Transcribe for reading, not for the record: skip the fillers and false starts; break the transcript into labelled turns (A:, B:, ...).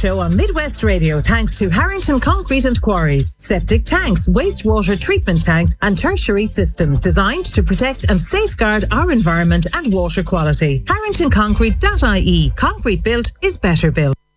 A: show on Midwest Radio thanks to Harrington Concrete and Quarries. Septic tanks, wastewater treatment tanks and tertiary systems designed to protect and safeguard our environment and water quality. HarringtonConcrete.ie. Concrete built is better built.